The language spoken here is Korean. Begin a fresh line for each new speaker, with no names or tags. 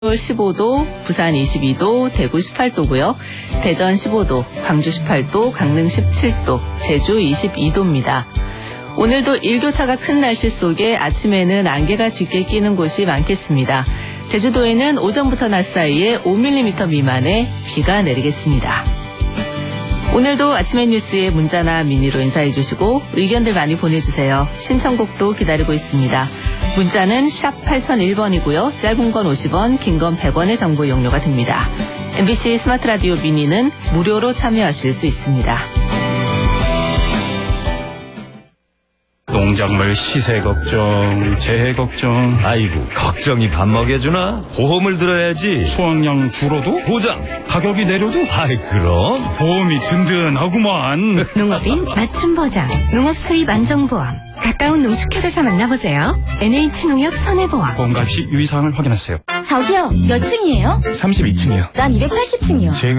서울 15도, 부산 22도, 대구 18도고요. 대전 15도, 광주 18도, 강릉 17도, 제주 22도입니다. 오늘도 일교차가 큰 날씨 속에 아침에는 안개가 짙게 끼는 곳이 많겠습니다. 제주도에는 오전부터 낮 사이에 5mm 미만의 비가 내리겠습니다. 오늘도 아침의 뉴스에 문자나 미니로 인사해 주시고 의견들 많이 보내주세요. 신청곡도 기다리고 있습니다. 문자는 샵 8001번이고요. 짧은 건 50원, 긴 건 100원의 정보 이용료가 됩니다. MBC 스마트 라디오 미니는 무료로 참여하실 수 있습니다.
농작물 시세 걱정, 재해 걱정.
아이고, 걱정이 밥 먹여주나? 보험을 들어야지.
수확량 줄어도?
보장.
가격이 내려도?
아이, 그럼.
보험이 든든하구만.
농업인 맞춤 보장, 농업 수입 안정보험. 가까운 농축협에서 만나보세요. NH농협 손해보험.
보험가입 시 유의사항을 확인하세요.
저기요, 몇 층이에요?
32층이요.
난 280층이요.